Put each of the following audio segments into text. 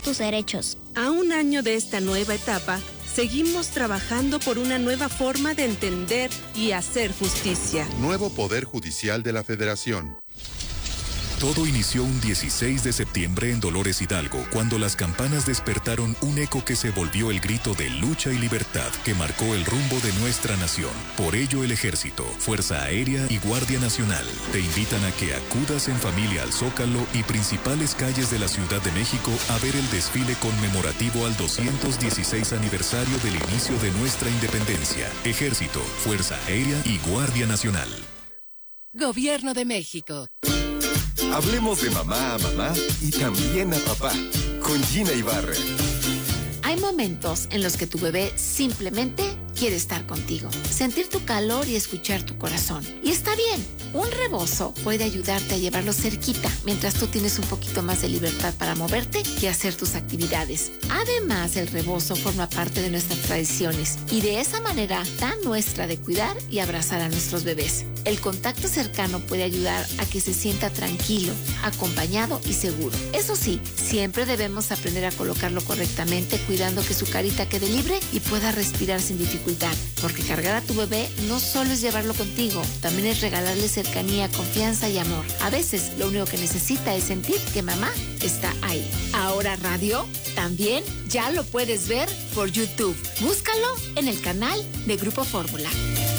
tus derechos. A un año de esta nueva etapa, seguimos trabajando por una nueva forma de entender y hacer justicia. Nuevo Poder Judicial de la Federación. Todo inició un 16 de septiembre en Dolores Hidalgo, cuando las campanas despertaron un eco que se volvió el grito de lucha y libertad que marcó el rumbo de nuestra nación. Por ello, el Ejército, Fuerza Aérea y Guardia Nacional te invitan a que acudas en familia al Zócalo y principales calles de la Ciudad de México a ver el desfile conmemorativo al 216 aniversario del inicio de nuestra independencia. Ejército, Fuerza Aérea y Guardia Nacional. Gobierno de México. Hablemos de mamá a mamá y también a papá, con Gina Ibarra. Hay momentos en los que tu bebé simplemente quiere estar contigo, sentir tu calor y escuchar tu corazón. Y está bien, un rebozo puede ayudarte a llevarlo cerquita mientras tú tienes un poquito más de libertad para moverte y hacer tus actividades. Además, el rebozo forma parte de nuestras tradiciones y de esa manera tan nuestra de cuidar y abrazar a nuestros bebés. El contacto cercano puede ayudar a que se sienta tranquilo, acompañado y seguro. Eso sí, siempre debemos aprender a colocarlo correctamente, cuidando que su carita quede libre y pueda respirar sin dificultad. Porque cargar a tu bebé no solo es llevarlo contigo, también es regalarle cercanía, confianza y amor. A veces lo único que necesita es sentir que mamá está ahí. Ahora Radio también ya lo puedes ver por YouTube. Búscalo en el canal de Grupo Fórmula.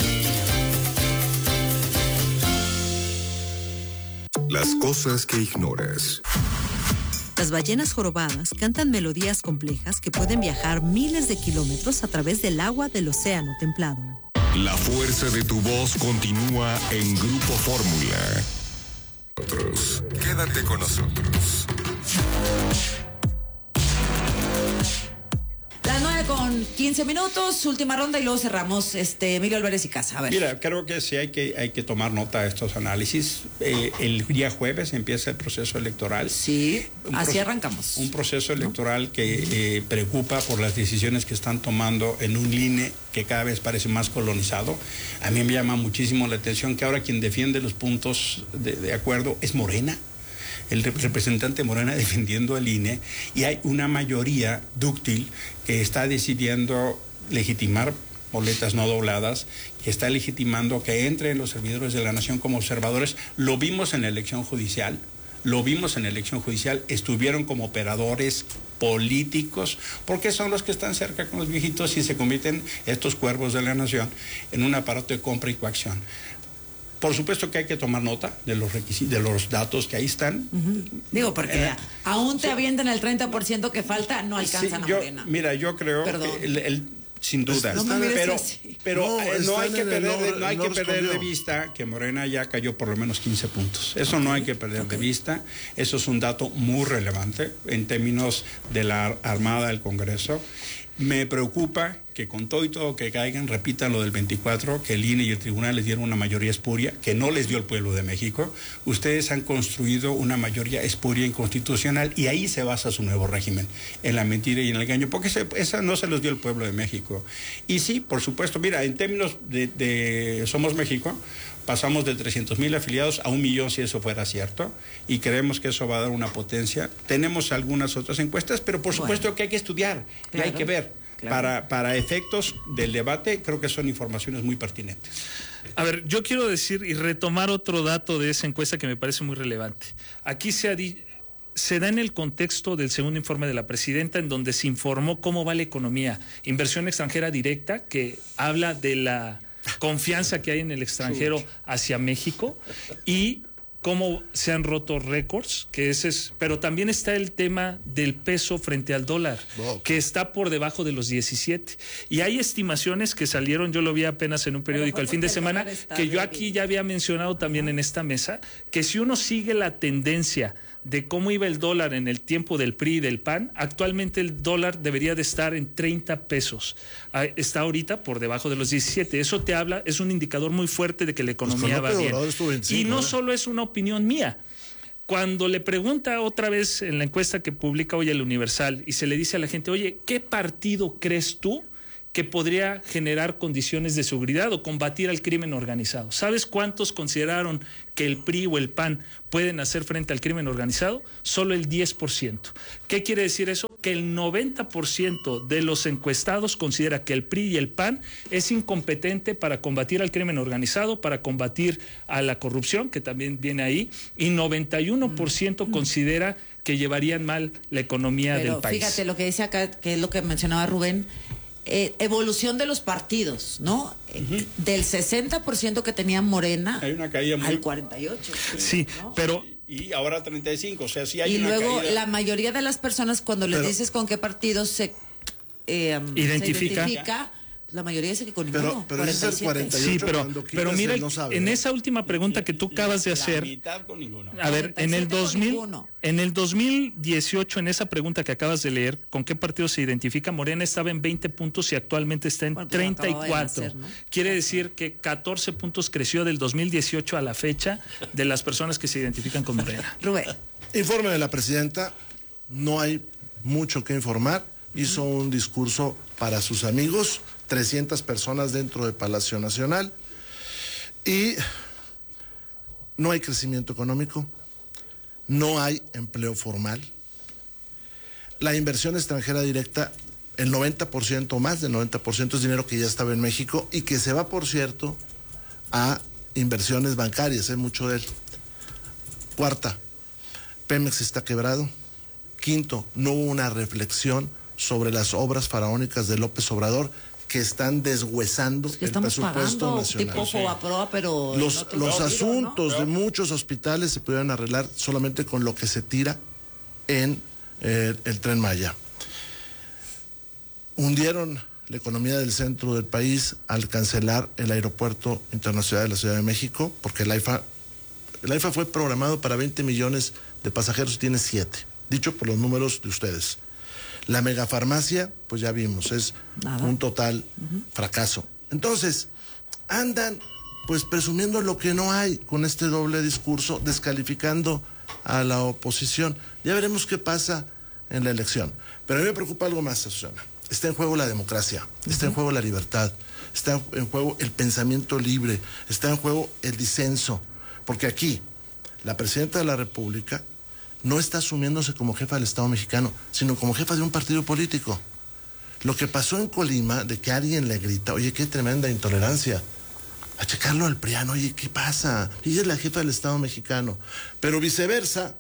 Las cosas que ignoras. Las ballenas jorobadas cantan melodías complejas que pueden viajar miles de kilómetros a través del agua del océano templado. La fuerza de tu voz continúa en Grupo Fórmula. Quédate con nosotros. 9:15, última ronda y luego cerramos. Emilio Álvarez y Casa. A ver. Mira, creo que sí hay que tomar nota de estos análisis. El día jueves empieza el proceso electoral. Sí, así arrancamos. Un proceso electoral que preocupa por las decisiones que están tomando en un INE que cada vez parece más colonizado. A mí me llama muchísimo la atención que ahora quien defiende los puntos de acuerdo es Morena. El representante Morena defendiendo el INE, y hay una mayoría dúctil que está decidiendo legitimar boletas no dobladas, que está legitimando que entren los servidores de la nación como observadores. Lo vimos en la elección judicial, estuvieron como operadores políticos, porque son los que están cerca con los viejitos y se convierten estos cuervos de la nación en un aparato de compra y coacción. Por supuesto que hay que tomar nota de los requisitos, de los datos que ahí están. Digo, porque aún te avientan el 30% que falta, no alcanzan a Morena. Mira, yo creo que sin duda, pero no hay que perder de vista que Morena ya cayó por lo menos 15 puntos. Eso no hay que perder de vista. Eso es un dato muy relevante en términos de la Armada del Congreso. Me preocupa que con todo y todo que caigan, repitan lo del 24, que el INE y el tribunal les dieron una mayoría espuria, que no les dio el pueblo de México. Ustedes han construido una mayoría espuria inconstitucional y ahí se basa su nuevo régimen, en la mentira y en el engaño, porque esa no se los dio el pueblo de México. Y sí, por supuesto, mira, en términos de Somos México, pasamos de 300,000 afiliados a 1,000,000 si eso fuera cierto, y creemos que eso va a dar una potencia. Tenemos algunas otras encuestas, pero por supuesto que hay que estudiar, y hay que ver. Claro. Para efectos del debate, creo que son informaciones muy pertinentes. A ver, yo quiero decir y retomar otro dato de esa encuesta que me parece muy relevante. Aquí se da en el contexto del segundo informe de la presidenta, en donde se informó cómo va la economía. Inversión extranjera directa, que habla de la confianza que hay en el extranjero hacia México, y cómo se han roto récords, pero también está el tema del peso frente al dólar, que está por debajo de los 17. Y hay estimaciones que salieron, yo lo vi apenas en un periódico el fin de semana, que yo aquí ya había mencionado también en esta mesa, que si uno sigue la tendencia de cómo iba el dólar en el tiempo del PRI y del PAN, actualmente el dólar debería de estar en 30 pesos. Está ahorita por debajo de los 17. Eso te habla, es un indicador muy fuerte de que la economía va bien. Y no solo es una opinión mía. Cuando le pregunta otra vez en la encuesta que publica hoy el Universal y se le dice a la gente, oye, ¿qué partido crees tú que podría generar condiciones de seguridad o combatir al crimen organizado? ¿Sabes cuántos consideraron que el PRI o el PAN pueden hacer frente al crimen organizado? Solo el 10%. ¿Qué quiere decir eso? que el 90% de los encuestados considera que el PRI y el PAN es incompetente para combatir al crimen organizado, para combatir a la corrupción, que también viene ahí, y 91% considera que llevarían mal la economía del país. Fíjate lo que dice acá, que es lo que mencionaba Rubén, evolución de los partidos, ¿no? Del 60% que tenía Morena hay una caída al 48%. Sí, ¿no? pero... Y ahora 35, o sea, sí hay y una luego caída. La mayoría de las personas cuando les dices con qué partidos se identifica, la mayoría dice que con ninguno. Pero ese es el 48. Sí, pero mira, no sabe, en esa última pregunta que tú acabas de hacer, Mitad con ninguno. a ver, en el 2018, en esa pregunta que acabas de leer, ¿con qué partido se identifica? Morena estaba en 20 puntos y actualmente está en 34. Nacer, ¿no? Quiere decir que 14 puntos creció del 2018 a la fecha de las personas que se identifican con Morena. Rubén. Informe de la presidenta, no hay mucho que informar. Hizo un discurso para sus amigos, 300 personas dentro de Palacio Nacional, y no hay crecimiento económico, no hay empleo formal. La inversión extranjera directa, el 90% o más del 90% es dinero que ya estaba en México y que se va, por cierto, a inversiones bancarias, mucho de él. Cuarta, Pemex está quebrado. Quinto, no hubo una reflexión sobre las obras faraónicas de López Obrador que están deshuesando el presupuesto nacional. Tipo Fobaproa, pero los asuntos de muchos hospitales se pudieron arreglar solamente con lo que se tira en el Tren Maya. Hundieron la economía del centro del país al cancelar el aeropuerto internacional de la Ciudad de México, porque el AIFA fue programado para 20 millones de pasajeros y tiene 7, dicho por los números de ustedes. La megafarmacia, pues ya vimos, es un total fracaso. Entonces, andan pues presumiendo lo que no hay con este doble discurso, descalificando a la oposición. Ya veremos qué pasa en la elección. Pero a mí me preocupa algo más, Susana. Está en juego la democracia, está en juego la libertad, está en juego el pensamiento libre, está en juego el disenso. Porque aquí, la presidenta de la República no está asumiéndose como jefa del Estado mexicano, sino como jefa de un partido político. Lo que pasó en Colima, de que alguien le grita, oye, qué tremenda intolerancia, a checarlo al PRIAN, oye, ¿qué pasa? Ella es la jefa del Estado mexicano. Pero viceversa,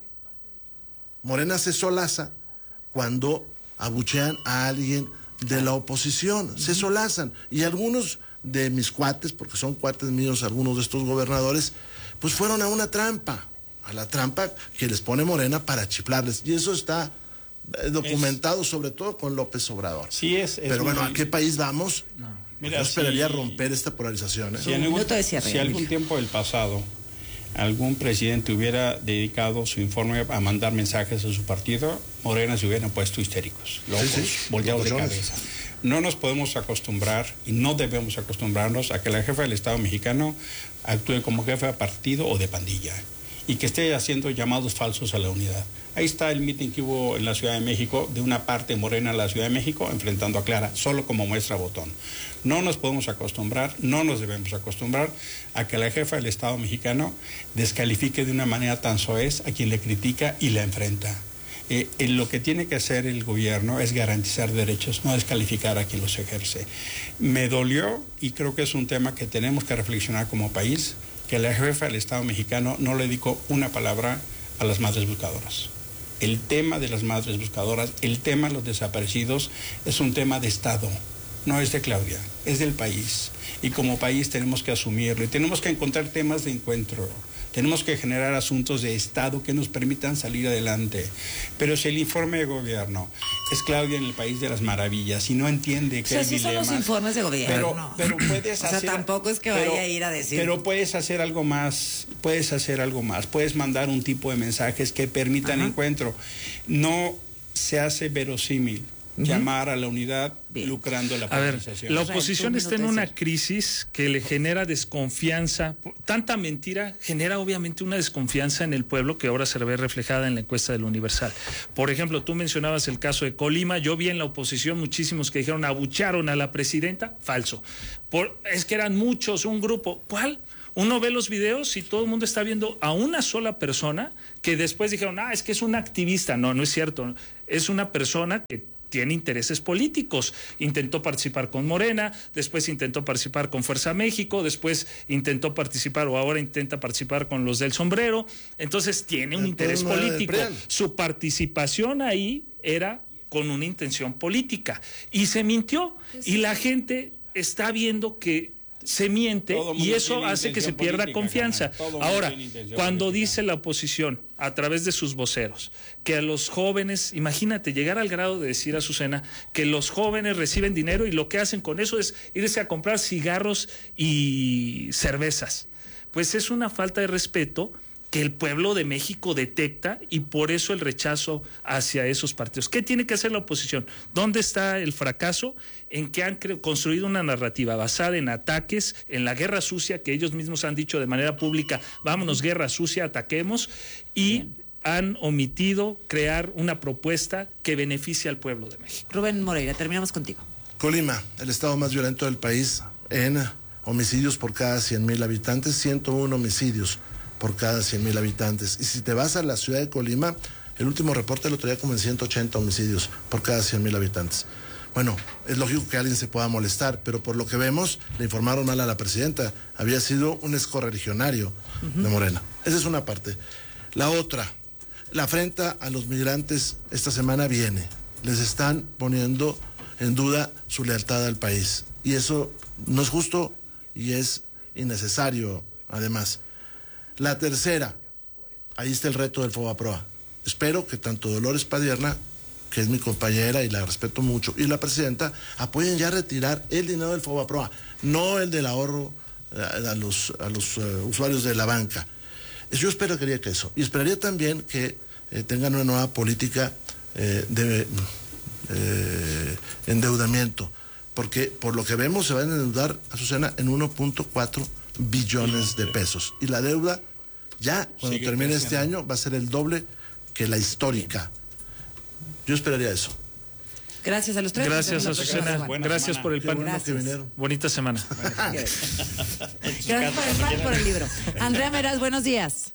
Morena se solaza cuando abuchean a alguien de la oposición, se solazan. Y algunos de mis cuates, porque son cuates míos, algunos de estos gobernadores, pues fueron a una trampa, a la trampa que les pone Morena para chiflarles. Y eso está documentado sobre todo con López Obrador. Sí es pero bueno, ¿a qué país vamos? Mira, yo esperaría romper esta polarización. Si algún tiempo del pasado algún presidente hubiera dedicado su informe a mandar mensajes a su partido, Morena se hubieran puesto histéricos, locos, volteados de cabeza. No nos podemos acostumbrar y no debemos acostumbrarnos a que la jefa del Estado mexicano actúe como jefa de partido o de pandilla y que esté haciendo llamados falsos a la unidad. Ahí está el mitin que hubo en la Ciudad de México, de una parte Morena en la Ciudad de México, enfrentando a Clara, solo como muestra botón. No nos podemos acostumbrar, no nos debemos acostumbrar a que la jefa del Estado mexicano descalifique de una manera tan soez a quien le critica y la enfrenta. Lo que tiene que hacer el gobierno es garantizar derechos, no descalificar a quien los ejerce. Me dolió, y creo que es un tema que tenemos que reflexionar como país, que la jefa del Estado mexicano no le dedicó una palabra a las madres buscadoras. El tema de las madres buscadoras, el tema de los desaparecidos, es un tema de Estado, no es de Claudia, es del país. Y como país tenemos que asumirlo y tenemos que encontrar temas de encuentro. Tenemos que generar asuntos de Estado que nos permitan salir adelante. Pero si el informe de gobierno es Claudia en el País de las Maravillas y no entiende que hay dilemas... son los informes de gobierno. Pero puedes hacer... O sea, tampoco es que vaya a ir a decir... Pero puedes hacer algo más, puedes mandar un tipo de mensajes que permitan encuentro. No se hace verosímil llamar a la unidad lucrando la polarización. La oposición está en una crisis que le genera desconfianza. Tanta mentira genera obviamente una desconfianza en el pueblo que ahora se ve reflejada en la encuesta del Universal. Por ejemplo, tú mencionabas el caso de Colima. Yo vi en la oposición muchísimos que dijeron abucharon a la presidenta. Falso. Es que eran muchos, un grupo. ¿Cuál? Uno ve los videos y todo el mundo está viendo a una sola persona que después dijeron, es que es un activista. No, no es cierto. Es una persona que tiene intereses políticos. Intentó participar con Morena, después intentó participar con Fuerza México, después intentó participar o ahora intenta participar con los del sombrero. Entonces tiene un interés político. Su participación ahí era con una intención política y se mintió. Y la gente está viendo que se miente y eso hace que se pierda confianza. Ahora, cuando dice la oposición a través de sus voceros que a los jóvenes, imagínate llegar al grado de decir, Azucena, que los jóvenes reciben dinero y lo que hacen con eso es irse a comprar cigarros y cervezas. Pues es una falta de respeto que el pueblo de México detecta y por eso el rechazo hacia esos partidos. ¿Qué tiene que hacer la oposición? ¿Dónde está el fracaso? En que han construido una narrativa basada en ataques, en la guerra sucia, que ellos mismos han dicho de manera pública, vámonos, guerra sucia, ataquemos, y han omitido crear una propuesta que beneficie al pueblo de México. Rubén Moreira, terminamos contigo. Colima, el estado más violento del país en homicidios por cada 100,000 habitantes, 101 homicidios por cada 100,000 habitantes. Y si te vas a la ciudad de Colima, el último reporte lo traía como en 180 homicidios por cada 100,000 habitantes. Bueno, es lógico que alguien se pueda molestar, pero por lo que vemos, le informaron mal a la presidenta. Había sido un excorreligionario de Morena. Esa es una parte. La otra, la afrenta a los migrantes esta semana viene. Les están poniendo en duda su lealtad al país. Y eso no es justo y es innecesario, además. La tercera, ahí está el reto del FOBAPROA. Espero que tanto Dolores Padierna, que es mi compañera y la respeto mucho, y la presidenta, apoyen ya retirar el dinero del FOBAPROA, no el del ahorro a los usuarios de la banca. Yo esperaría que eso. Y esperaría también que tengan una nueva política de endeudamiento, porque por lo que vemos se van a endeudar, Azucena, en 1.4 billones de pesos. Y la deuda, ya cuando termine este año, va a ser el doble que la histórica. Yo esperaría eso. Gracias a los tres. Gracias, Azucena. Gracias por el pan. Bueno, bonita semana. Gracias por el pan, por el libro. Andrea Meraz, buenos días.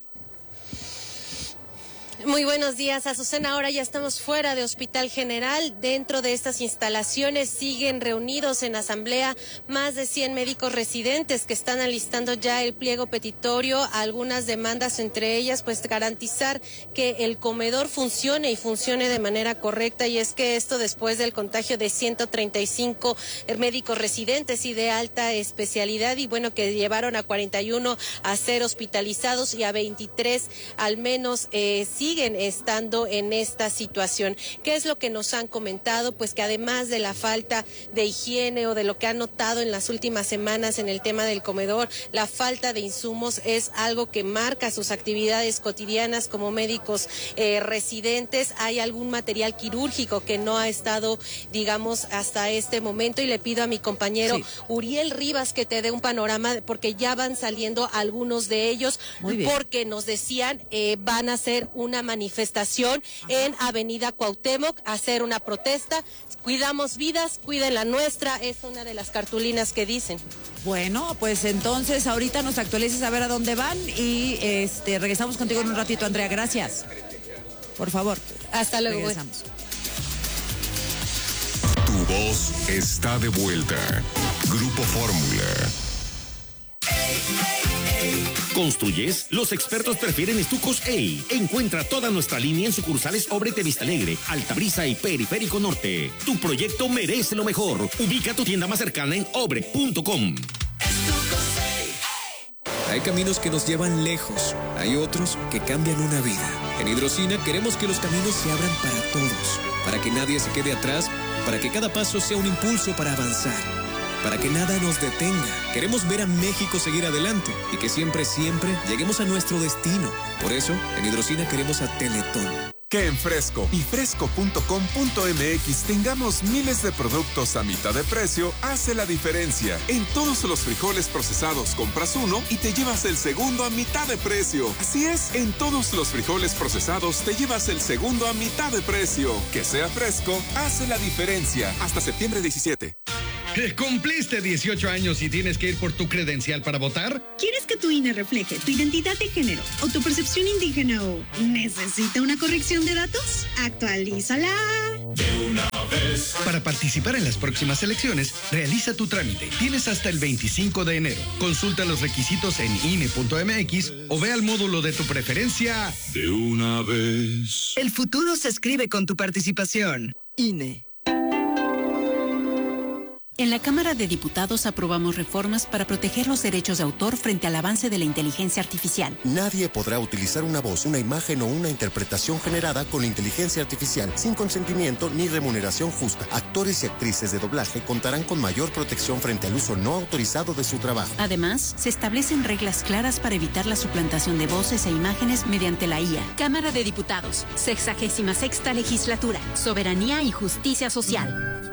Muy buenos días, Azucena. Ahora ya estamos fuera de Hospital General. Dentro de estas instalaciones siguen reunidos en asamblea más de 100 médicos residentes que están alistando ya el pliego petitorio, algunas demandas, entre ellas pues garantizar que el comedor funcione y funcione de manera correcta, y es que esto después del contagio de 135 médicos residentes y de alta especialidad, y bueno, que llevaron a 41 a ser hospitalizados y a 23 al menos siguen estando en esta situación. ¿Qué es lo que nos han comentado? Pues que además de la falta de higiene o de lo que han notado en las últimas semanas en el tema del comedor, la falta de insumos es algo que marca sus actividades cotidianas como médicos residentes. Hay algún material quirúrgico que no ha estado, digamos, hasta este momento, y le pido a mi compañero Uriel Rivas que te dé un panorama, porque ya van saliendo algunos de ellos, porque nos decían van a hacer una manifestación en Avenida Cuauhtémoc, hacer una protesta. Cuidamos vidas, cuiden la nuestra, es una de las cartulinas que dicen. Bueno, pues entonces ahorita nos actualices a ver a dónde van y regresamos contigo en un ratito, Andrea. Gracias. Por favor. Hasta luego. Regresamos. Tu voz está de vuelta. Grupo Fórmula. ¿Construyes? Los expertos prefieren estucos EI. Encuentra toda nuestra línea en sucursales Obrete Vistalegre, Altabrisa y Periférico Norte. Tu proyecto merece lo mejor. Ubica tu tienda más cercana en obre.com. Hay caminos que nos llevan lejos, hay otros que cambian una vida. En Hidrocina queremos que los caminos se abran para todos, para que nadie se quede atrás, para que cada paso sea un impulso para avanzar, para que nada nos detenga. Queremos ver a México seguir adelante y que siempre, siempre lleguemos a nuestro destino. Por eso, en Hidrocina queremos a Teletón. Que en Fresco y fresco.com.mx tengamos miles de productos a mitad de precio hace la diferencia. En todos los frijoles procesados compras uno y te llevas el segundo a mitad de precio. Así es, en todos los frijoles procesados te llevas el segundo a mitad de precio. Que sea Fresco hace la diferencia. Hasta septiembre 17. ¿Cumpliste 18 años y tienes que ir por tu credencial para votar? ¿Quieres que tu INE refleje tu identidad de género o tu percepción indígena o necesita una corrección de datos? Actualízala. De una vez. Para participar en las próximas elecciones, realiza tu trámite. Tienes hasta el 25 de enero. Consulta los requisitos en INE.mx o ve al módulo de tu preferencia. De una vez. El futuro se escribe con tu participación. INE. En la Cámara de Diputados aprobamos reformas para proteger los derechos de autor frente al avance de la inteligencia artificial. Nadie podrá utilizar una voz, una imagen o una interpretación generada con inteligencia artificial sin consentimiento ni remuneración justa. Actores y actrices de doblaje contarán con mayor protección frente al uso no autorizado de su trabajo. Además, se establecen reglas claras para evitar la suplantación de voces e imágenes mediante la IA. Cámara de Diputados, 66ª Legislatura, Soberanía y Justicia Social.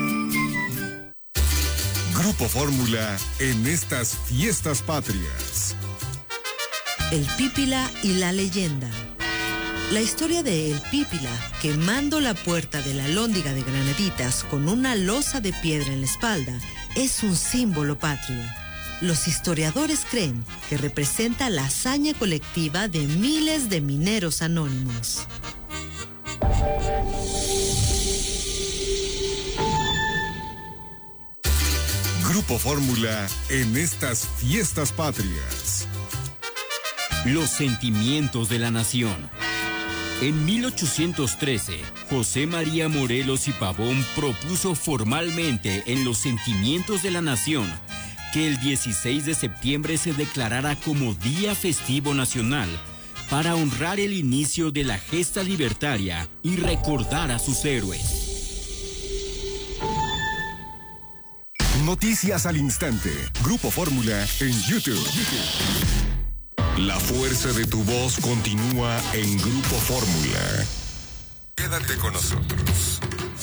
Grupo Fórmula en estas fiestas patrias. El Pípila y la leyenda. La historia de El Pípila, quemando la puerta de la Alhóndiga de Granaditas con una losa de piedra en la espalda, es un símbolo patrio. Los historiadores creen que representa la hazaña colectiva de miles de mineros anónimos. Grupo Fórmula en estas fiestas patrias. Los sentimientos de la nación. En 1813, José María Morelos y Pavón propuso formalmente en los sentimientos de la nación que el 16 de septiembre se declarara como Día Festivo Nacional para honrar el inicio de la gesta libertaria y recordar a sus héroes. Noticias al instante. Grupo Fórmula en YouTube. La fuerza de tu voz continúa en Grupo Fórmula. Quédate con nosotros.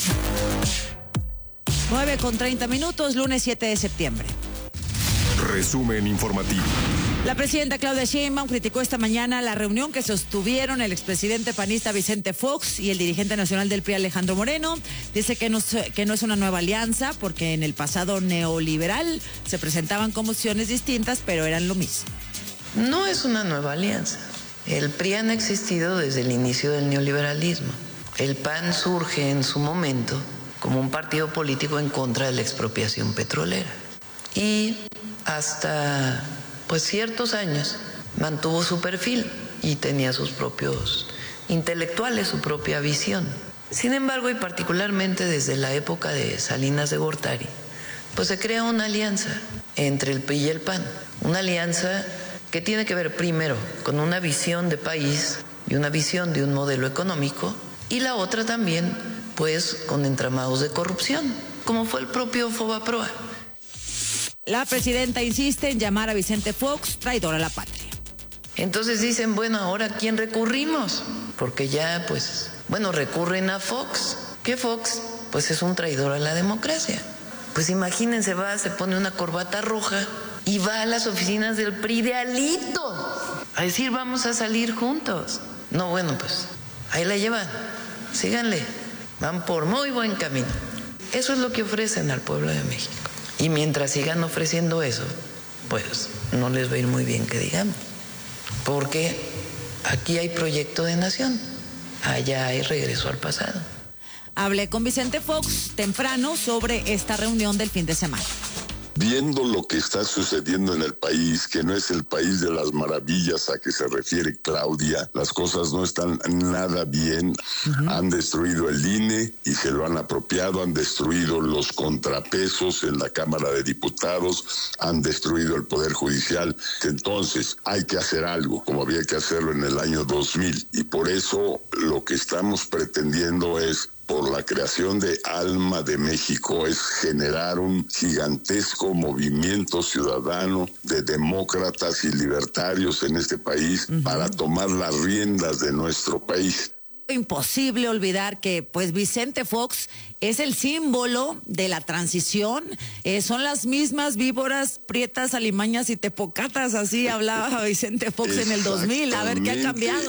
9:30, lunes 7 de septiembre. Resumen informativo. La presidenta Claudia Sheinbaum criticó esta mañana la reunión que sostuvieron el expresidente panista Vicente Fox y el dirigente nacional del PRI Alejandro Moreno. Dice que no es una nueva alianza porque en el pasado neoliberal se presentaban como opciones distintas, pero eran lo mismo. No es una nueva alianza. El PRI han existido desde el inicio del neoliberalismo. El PAN surge en su momento como un partido político en contra de la expropiación petrolera. Y hasta ciertos años mantuvo su perfil y tenía sus propios intelectuales, su propia visión. Sin embargo, y particularmente desde la época de Salinas de Gortari, se crea una alianza entre el PRI y el PAN. Una alianza que tiene que ver primero con una visión de país y una visión de un modelo económico, y la otra también, con entramados de corrupción, como fue el propio Fobaproa. La presidenta insiste en llamar a Vicente Fox traidor a la patria. Entonces dicen, ¿ahora a quién recurrimos? Porque ya, recurren a Fox. ¿Qué Fox? Es un traidor a la democracia. Imagínense, se pone una corbata roja y va a las oficinas del PRI de Alito a decir, vamos a salir juntos. No, ahí la llevan. Síganle. Van por muy buen camino. Eso es lo que ofrecen al pueblo de México. Y mientras sigan ofreciendo eso, no les va a ir muy bien que digamos. Porque aquí hay proyecto de nación, allá hay regreso al pasado. Hablé con Vicente Fox temprano sobre esta reunión del fin de semana. Viendo lo que está sucediendo en el país, que no es el país de las maravillas a que se refiere Claudia, las cosas no están nada bien. Han destruido el INE y se lo han apropiado, han destruido los contrapesos en la Cámara de Diputados, han destruido el Poder Judicial. Entonces hay que hacer algo, como había que hacerlo en el año 2000, y por eso lo que estamos pretendiendo es, por la creación de Alma de México, es generar un gigantesco movimiento ciudadano de demócratas y libertarios en este país para tomar las riendas de nuestro país. Imposible olvidar que Vicente Fox es el símbolo de la transición, son las mismas víboras, prietas, alimañas y tepocatas, así hablaba Vicente Fox en el 2000, a ver qué ha cambiado.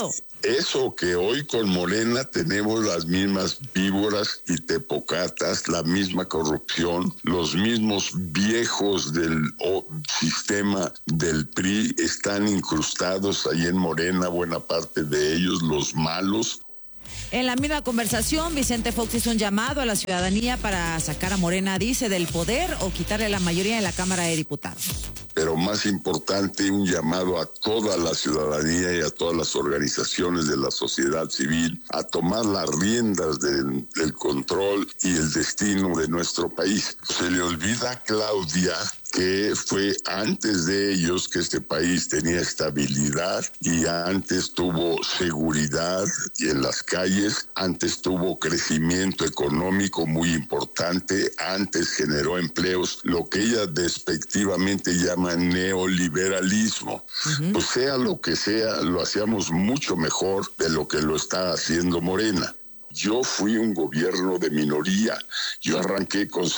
eso que hoy con Morena tenemos las mismas víboras y tepocatas, la misma corrupción, los mismos viejos del sistema del PRI están incrustados ahí en Morena, buena parte de ellos, los malos. En la misma conversación, Vicente Fox hizo un llamado a la ciudadanía para sacar a Morena, dice, del poder o quitarle la mayoría en la Cámara de Diputados. Pero más importante, un llamado a toda la ciudadanía y a todas las organizaciones de la sociedad civil a tomar las riendas del control y el destino de nuestro país. Se le olvida a Claudia que fue antes de ellos que este país tenía estabilidad y antes tuvo seguridad en las calles, antes tuvo crecimiento económico muy importante, antes generó empleos, lo que ella despectivamente llama neoliberalismo. Pues sea lo que sea, lo hacíamos mucho mejor de lo que lo está haciendo Morena. Yo fui un gobierno de minoría. Yo arranqué con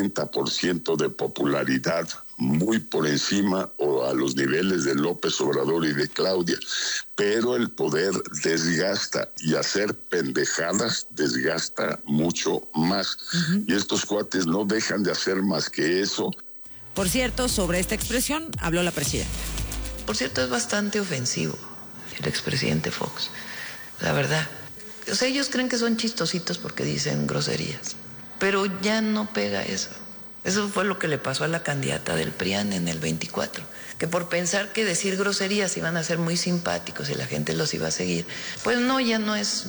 70% de popularidad, muy por encima o a los niveles de López Obrador y de Claudia. Pero el poder desgasta y hacer pendejadas desgasta mucho más. Y estos cuates no dejan de hacer más que eso. Por cierto, sobre esta expresión habló la presidenta. Por cierto, es bastante ofensivo el expresidente Fox, la verdad. O sea, ellos creen que son chistositos porque dicen groserías, pero ya no pega eso. Eso fue lo que le pasó a la candidata del PRIAN en el 24, que por pensar que decir groserías iban a ser muy simpáticos y la gente los iba a seguir, pues no, ya no es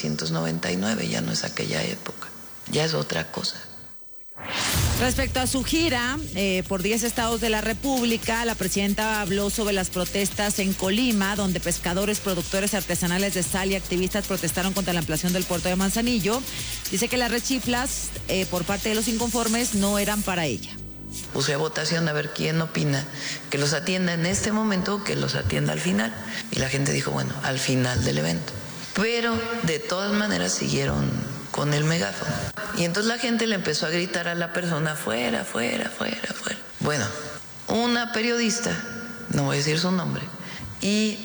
1999, ya no es aquella época, ya es otra cosa. Respecto a su gira por 10 estados de la República, la presidenta habló sobre las protestas en Colima, donde pescadores, productores artesanales de sal y activistas protestaron contra la ampliación del puerto de Manzanillo. Dice que las rechiflas por parte de los inconformes no eran para ella. Puse a votación a ver quién opina que los atienda en este momento o que los atienda al final. Y la gente dijo, bueno, al final del evento. Pero de todas maneras siguieron con el megáfono. Y entonces la gente le empezó a gritar a la persona, fuera, fuera, fuera, fuera. Bueno, una periodista, no voy a decir su nombre, y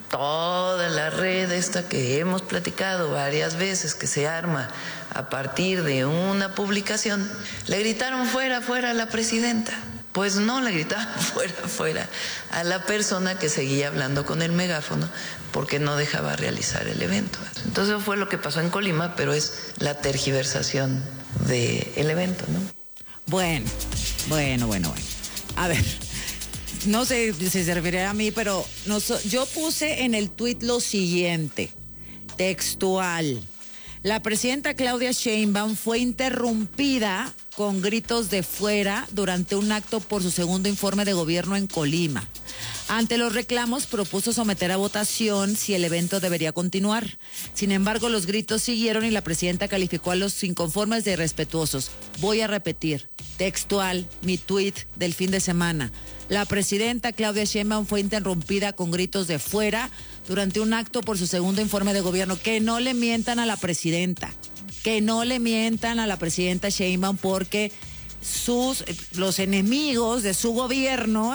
toda la red esta que hemos platicado varias veces, que se arma a partir de una publicación, le gritaron fuera, fuera a la presidenta. Pues no, le gritaban fuera, fuera a la persona que seguía hablando con el megáfono porque no dejaba realizar el evento. Entonces eso fue lo que pasó en Colima, pero es la tergiversación del evento, ¿no? Bueno. A ver, no sé si se refiere a mí, pero yo puse en el tuit lo siguiente, textual. La presidenta Claudia Sheinbaum fue interrumpida con gritos de fuera durante un acto por su segundo informe de gobierno en Colima. Ante los reclamos, propuso someter a votación si el evento debería continuar. Sin embargo, los gritos siguieron y la presidenta calificó a los inconformes de irrespetuosos. Voy a repetir, textual, mi tuit del fin de semana. La presidenta Claudia Sheinbaum fue interrumpida con gritos de fuera durante un acto por su segundo informe de gobierno. Que no le mientan a la presidenta. Que no le mientan a la presidenta Sheinbaum porque los enemigos de su gobierno,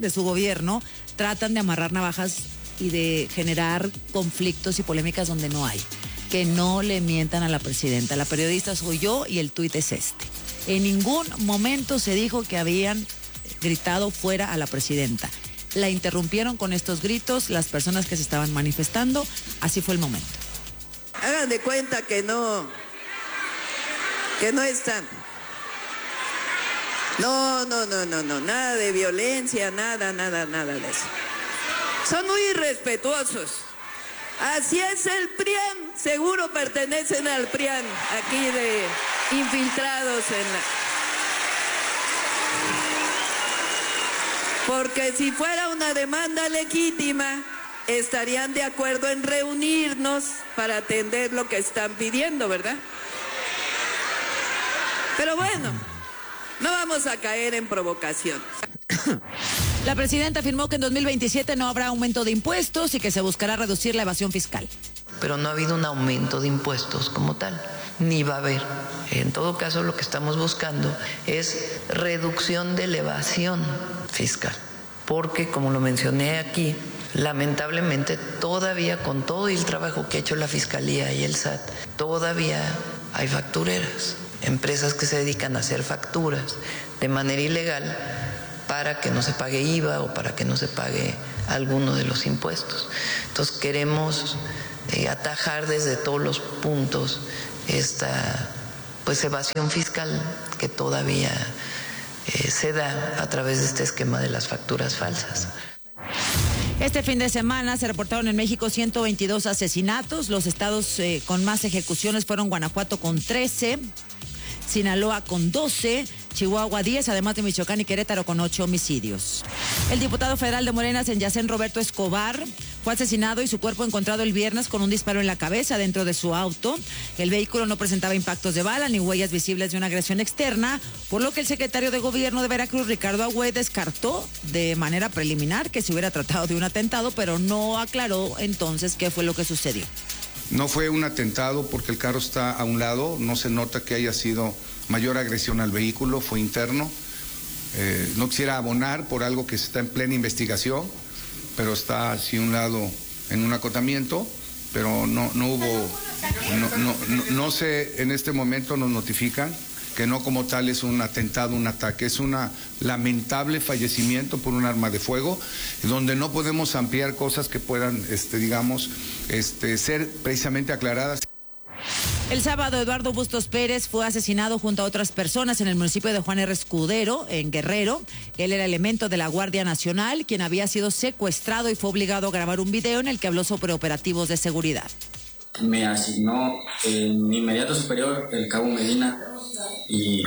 tratan de amarrar navajas y de generar conflictos y polémicas donde no hay. Que no le mientan a la presidenta. La periodista soy yo y el tuit es este. En ningún momento se dijo que habían gritado fuera a la presidenta. La interrumpieron con estos gritos las personas que se estaban manifestando. Así fue el momento. Hagan de cuenta que no están. No, nada de violencia, nada de eso. Son muy irrespetuosos. Así es el PRIAN, seguro pertenecen al PRIAN, aquí de infiltrados en la... Porque si fuera una demanda legítima, estarían de acuerdo en reunirnos para atender lo que están pidiendo, ¿verdad? Pero bueno, no vamos a caer en provocación. La presidenta afirmó que en 2027 no habrá aumento de impuestos y que se buscará reducir la evasión fiscal. Pero no ha habido un aumento de impuestos como tal, ni va a haber. En todo caso, lo que estamos buscando es reducción de la evasión fiscal. Porque, como lo mencioné aquí, Lamentablemente, todavía con todo el trabajo que ha hecho la Fiscalía y el SAT, todavía hay factureras, empresas que se dedican a hacer facturas de manera ilegal para que no se pague IVA o para que no se pague alguno de los impuestos. Entonces queremos atajar desde todos los puntos esta evasión fiscal que todavía se da a través de este esquema de las facturas falsas. Este fin de semana se reportaron en México 122 asesinatos. Los estados con más ejecuciones fueron Guanajuato con 13, Sinaloa con 12, Chihuahua 10, además de Michoacán y Querétaro con 8 homicidios. El diputado federal de Morena, Senyacén Roberto Escobar, fue asesinado y su cuerpo encontrado el viernes con un disparo en la cabeza dentro de su auto. El vehículo no presentaba impactos de bala ni huellas visibles de una agresión externa, por lo que el secretario de Gobierno de Veracruz, Ricardo Agüey, descartó de manera preliminar que se hubiera tratado de un atentado, pero no aclaró entonces qué fue lo que sucedió. No fue un atentado porque el carro está a un lado, no se nota que haya sido mayor agresión al vehículo, fue interno. No quisiera abonar por algo que está en plena investigación, pero está así un lado en un acotamiento, pero no hubo, no sé, en este momento nos notifican que no como tal es un atentado, un ataque, es un lamentable fallecimiento por un arma de fuego, donde no podemos ampliar cosas que puedan, ser precisamente aclaradas. El sábado, Eduardo Bustos Pérez fue asesinado junto a otras personas en el municipio de Juan R. Escudero, en Guerrero. Él era elemento de la Guardia Nacional, quien había sido secuestrado y fue obligado a grabar un video en el que habló sobre operativos de seguridad. Me asignó mi inmediato superior, el cabo Medina, y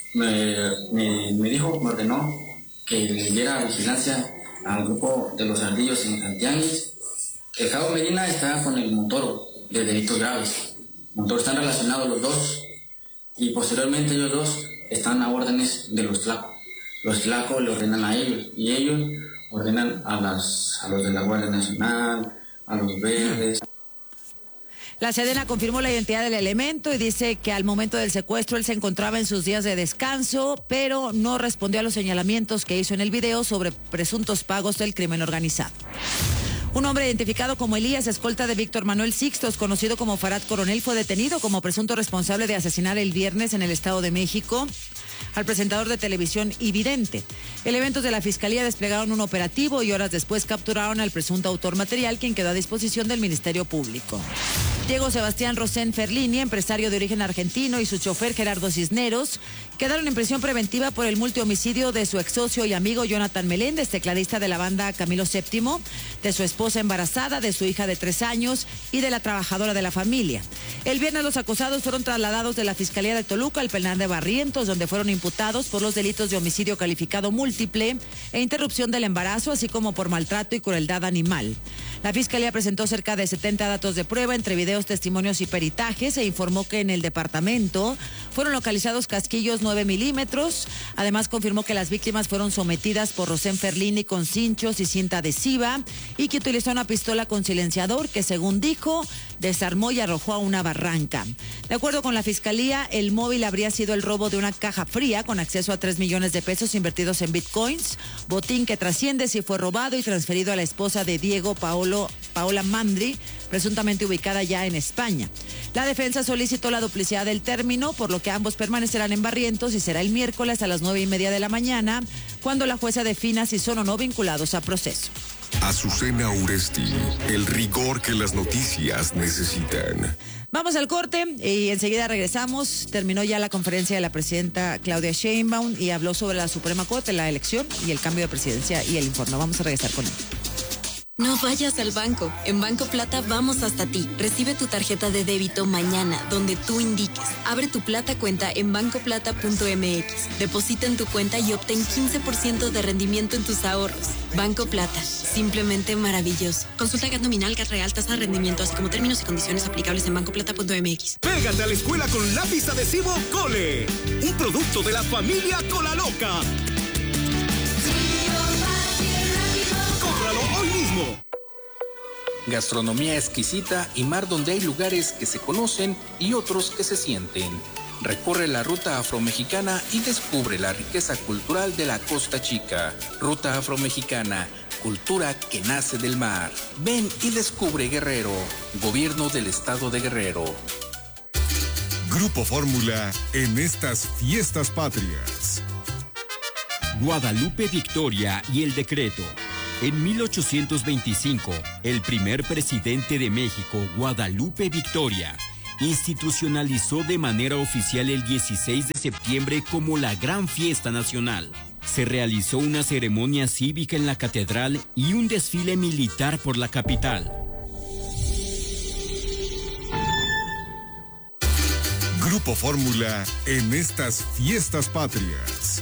me dijo, me ordenó que le diera vigilancia al grupo de los ardillos en Santiaguis. El cabo Medina está con el Montoro de delitos graves. Montoro están relacionados los dos y posteriormente ellos dos están a órdenes de los tlacos. Los tlacos le ordenan a ellos y ellos ordenan a los de la Guardia Nacional, a los verdes. La Sedena confirmó la identidad del elemento y dice que al momento del secuestro él se encontraba en sus días de descanso, pero no respondió a los señalamientos que hizo en el video sobre presuntos pagos del crimen organizado. Un hombre identificado como Elías, escolta de Víctor Manuel Sixtos, conocido como Farad Coronel, fue detenido como presunto responsable de asesinar el viernes en el Estado de México al presentador de televisión y vidente. Elementos de la Fiscalía desplegaron un operativo y horas después capturaron al presunto autor material, quien quedó a disposición del Ministerio Público. Diego Sebastián Rosén Ferlini, empresario de origen argentino, y su chofer Gerardo Cisneros quedaron en prisión preventiva por el multihomicidio de su ex socio y amigo Jonathan Meléndez, tecladista de la banda Camilo VII, de su esposa embarazada, de su hija de 3 años y de la trabajadora de la familia. El viernes los acusados fueron trasladados de la Fiscalía de Toluca al penal de Barrientos, donde fueron imputados por los delitos de homicidio calificado múltiple e interrupción del embarazo, así como por maltrato y crueldad animal. La Fiscalía presentó cerca de 70 datos de prueba entre videos, testimonios y peritajes, e informó que en el departamento fueron localizados casquillos 9 milímetros. Además, confirmó que las víctimas fueron sometidas por Rosén Ferlini con cinchos y cinta adhesiva y que utilizó una pistola con silenciador que, según dijo, desarmó y arrojó a una barranca. De acuerdo con la Fiscalía, el móvil habría sido el robo de una caja fría con acceso a 3 millones de pesos invertidos en bitcoins, botín que trasciende si fue robado y transferido a la esposa de Diego, Paola Mandri, presuntamente ubicada ya en España. La defensa solicitó la duplicidad del término, por lo que ambos permanecerán en Barrientos y será el miércoles a las 9:30 de la mañana, cuando la jueza defina si son o no vinculados a proceso. Azucena Uresti, el rigor que las noticias necesitan. Vamos al corte y enseguida regresamos. Terminó ya la conferencia de la presidenta Claudia Sheinbaum y habló sobre la Suprema Corte, la elección y el cambio de presidencia y el informe. Vamos a regresar con él. No vayas al banco. En Banco Plata vamos hasta ti. Recibe tu tarjeta de débito mañana, donde tú indiques. Abre tu Plata cuenta en bancoplata.mx. Deposita en tu cuenta y obtén 15% de rendimiento en tus ahorros. Banco Plata. Simplemente maravilloso. Consulta GAT nominal, GAT real, tasa de rendimiento, así como términos y condiciones aplicables en bancoplata.mx. Pégate a la escuela con lápiz adhesivo Cole. Un producto de la familia Cola Loca. Hoy mismo. Gastronomía exquisita y mar donde hay lugares que se conocen y otros que se sienten. Recorre la ruta afromexicana y descubre la riqueza cultural de la Costa Chica. Ruta afromexicana, cultura que nace del mar. Ven y descubre Guerrero. Gobierno del Estado de Guerrero. Grupo Fórmula en estas fiestas patrias. Guadalupe Victoria y el decreto. En 1825, el primer presidente de México, Guadalupe Victoria, institucionalizó de manera oficial el 16 de septiembre como la Gran Fiesta Nacional. Se realizó una ceremonia cívica en la catedral y un desfile militar por la capital. Grupo Fórmula en estas fiestas patrias.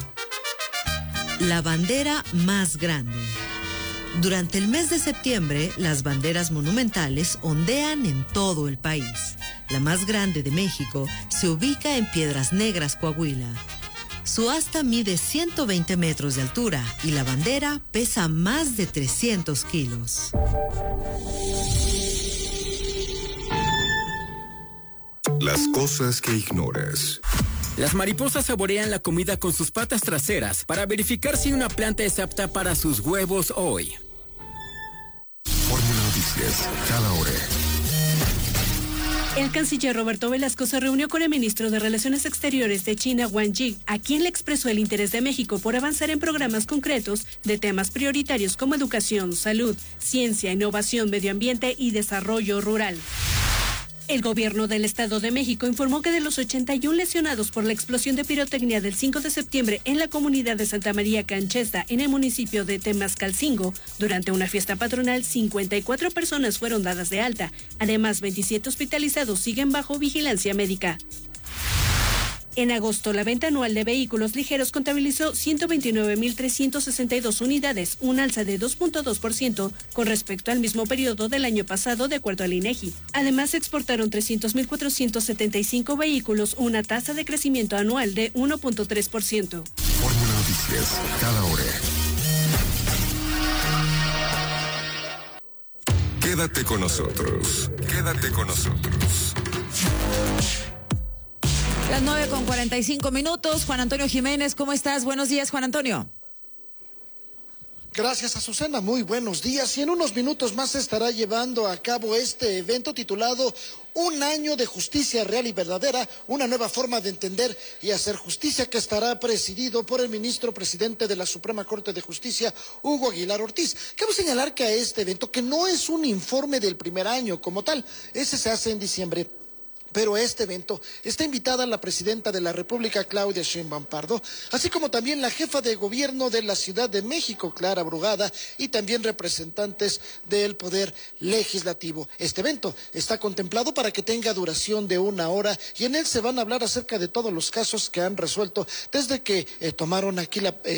La bandera más grande. Durante el mes de septiembre, las banderas monumentales ondean en todo el país. La más grande de México se ubica en Piedras Negras, Coahuila. Su asta mide 120 metros de altura y la bandera pesa más de 300 kilos. Las cosas que ignoras. Las mariposas saborean la comida con sus patas traseras para verificar si una planta es apta para sus huevos hoy. Fórmula Noticias, cada hora. El canciller Roberto Velasco se reunió con el ministro de Relaciones Exteriores de China, Wang Yi, a quien le expresó el interés de México por avanzar en programas concretos de temas prioritarios como educación, salud, ciencia, innovación, medio ambiente y desarrollo rural. El gobierno del Estado de México informó que de los 81 lesionados por la explosión de pirotecnia del 5 de septiembre en la comunidad de Santa María Canchesta, en el municipio de Temascalcingo, durante una fiesta patronal, 54 personas fueron dadas de alta. Además, 27 hospitalizados siguen bajo vigilancia médica. En agosto, la venta anual de vehículos ligeros contabilizó 129.362 unidades, un alza de 2.2% con respecto al mismo periodo del año pasado, de acuerdo al INEGI. Además, se exportaron 300.475 vehículos, una tasa de crecimiento anual de 1.3%. Fórmula Noticias, cada hora. Quédate con nosotros. Quédate con nosotros. Las 9:45. Juan Antonio Jiménez, ¿cómo estás? Buenos días, Juan Antonio. Gracias, Azucena. Muy buenos días. Y en unos minutos más se estará llevando a cabo este evento titulado Un año de justicia real y verdadera, una nueva forma de entender y hacer justicia, que estará presidido por el ministro presidente de la Suprema Corte de Justicia, Hugo Aguilar Ortiz. Cabe señalar que a este evento, que no es un informe del primer año como tal, ese se hace en diciembre, pero a este evento está invitada la presidenta de la República, Claudia Sheinbaum Pardo, así como también la jefa de gobierno de la Ciudad de México, Clara Brugada, y también representantes del Poder Legislativo. Este evento está contemplado para que tenga duración de 1 hora y en él se van a hablar acerca de todos los casos que han resuelto desde que tomaron aquí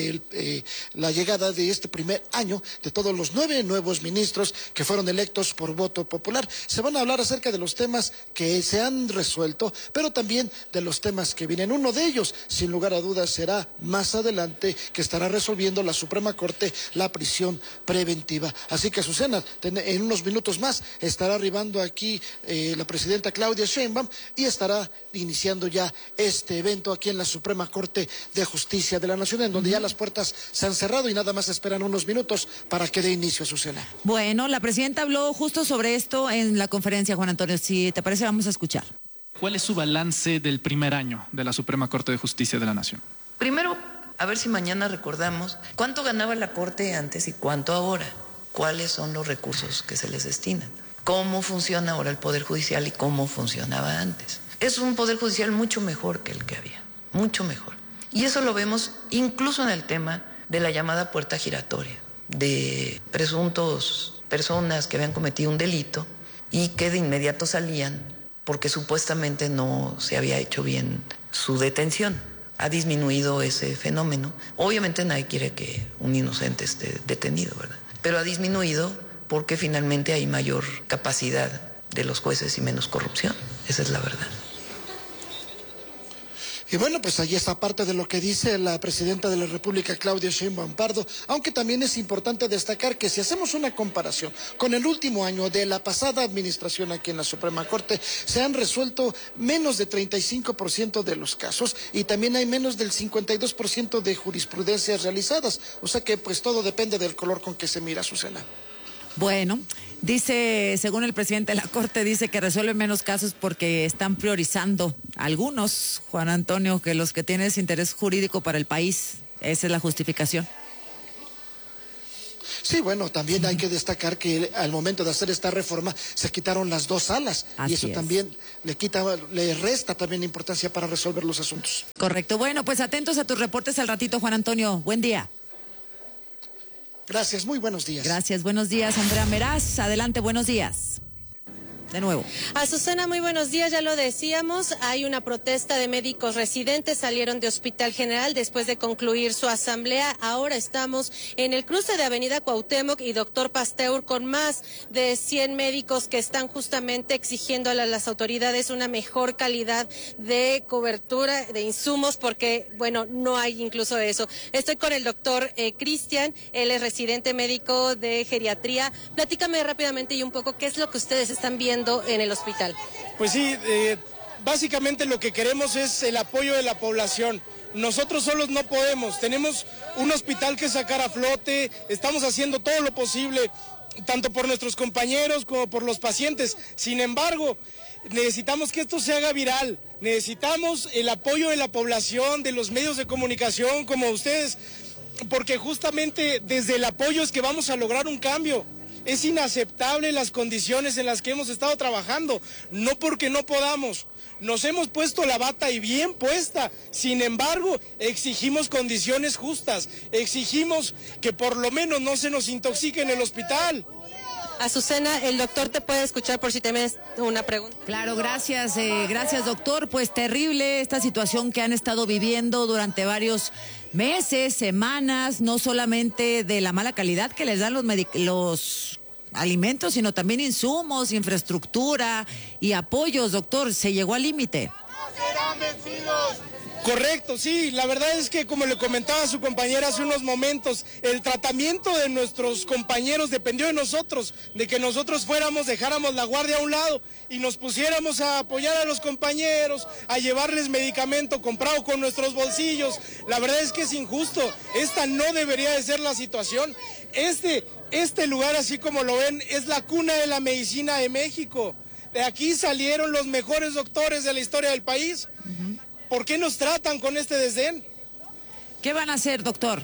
la llegada de este primer año de todos los 9 nuevos ministros que fueron electos por voto popular. Se van a hablar acerca de los temas que se han resuelto, pero también de los temas que vienen. Uno de ellos, sin lugar a dudas, será más adelante, que estará resolviendo la Suprema Corte la prisión preventiva. Así que, Azucena, en unos minutos más estará arribando aquí la presidenta Claudia Sheinbaum y estará iniciando ya este evento aquí en la Suprema Corte de Justicia de la Nación, en donde ya las puertas se han cerrado y nada más esperan unos minutos para que dé inicio, Azucena. Bueno, la presidenta habló justo sobre esto en la conferencia, Juan Antonio. Si te parece, vamos a escuchar. ¿Cuál es su balance del primer año de la Suprema Corte de Justicia de la Nación? Primero, a ver si mañana recordamos cuánto ganaba la Corte antes y cuánto ahora. ¿Cuáles son los recursos que se les destinan? ¿Cómo funciona ahora el Poder Judicial y cómo funcionaba antes? Es un Poder Judicial mucho mejor que el que había, mucho mejor. Y eso lo vemos incluso en el tema de la llamada puerta giratoria, de presuntos personas que habían cometido un delito y que de inmediato salían porque supuestamente no se había hecho bien su detención. Ha disminuido ese fenómeno. Obviamente nadie quiere que un inocente esté detenido, ¿verdad? Pero ha disminuido porque finalmente hay mayor capacidad de los jueces y menos corrupción. Esa es la verdad. Y bueno, pues ahí está parte de lo que dice la presidenta de la República, Claudia Sheinbaum Pardo, aunque también es importante destacar que si hacemos una comparación con el último año de la pasada administración aquí en la Suprema Corte, se han resuelto menos de 35% de los casos y también hay menos del 52% de jurisprudencias realizadas, o sea que pues todo depende del color con que se mira, Susana. Bueno, dice, según el presidente de la Corte, dice que resuelven menos casos porque están priorizando algunos, Juan Antonio, que los que tienen interés jurídico para el país. Esa es la justificación. Sí, bueno, también hay que destacar que al momento de hacer esta reforma se quitaron las 2 salas. Así y eso también le resta también importancia para resolver los asuntos. Correcto. Bueno, pues atentos a tus reportes al ratito, Juan Antonio. Buen día. Gracias, muy buenos días. Gracias, buenos días, Andrea Meraz. Adelante, buenos días. De nuevo. Azucena, muy buenos días, ya lo decíamos, hay una protesta de médicos residentes, salieron de Hospital General después de concluir su asamblea, ahora estamos en el cruce de Avenida Cuauhtémoc y Doctor Pasteur con más de 100 médicos que están justamente exigiendo a las autoridades una mejor calidad de cobertura de insumos porque, bueno, no hay incluso eso. Estoy con el doctor Cristian, él es residente médico de geriatría. Platícame rápidamente y un poco qué es lo que ustedes están viendo en el hospital. Pues sí, básicamente lo que queremos es el apoyo de la población. Nosotros solos no podemos, tenemos un hospital que sacar a flote, estamos haciendo todo lo posible, tanto por nuestros compañeros como por los pacientes. Sin embargo, necesitamos que esto se haga viral, necesitamos el apoyo de la población, de los medios de comunicación como ustedes, porque justamente desde el apoyo es que vamos a lograr un cambio. Es inaceptable las condiciones en las que hemos estado trabajando, no porque no podamos. Nos hemos puesto la bata y bien puesta, sin embargo, exigimos condiciones justas, exigimos que por lo menos no se nos intoxique en el hospital. Azucena, el doctor te puede escuchar por si tienes una pregunta. Claro, gracias, gracias doctor. Pues terrible esta situación que han estado viviendo durante varios meses, semanas, no solamente de la mala calidad que les dan los alimentos, sino también insumos, infraestructura y apoyos, doctor. Se llegó al límite. ¡No serán vencidos! Correcto, sí, la verdad es que como le comentaba su compañera hace unos momentos, el tratamiento de nuestros compañeros dependió de nosotros, de que nosotros dejáramos la guardia a un lado y nos pusiéramos a apoyar a los compañeros, a llevarles medicamento comprado con nuestros bolsillos. La verdad es que es injusto, esta no debería de ser la situación. Este lugar, así como lo ven, es la cuna de la medicina de México. De aquí salieron los mejores doctores de la historia del país. ¿Por qué nos tratan con este desdén? ¿Qué van a hacer, doctor?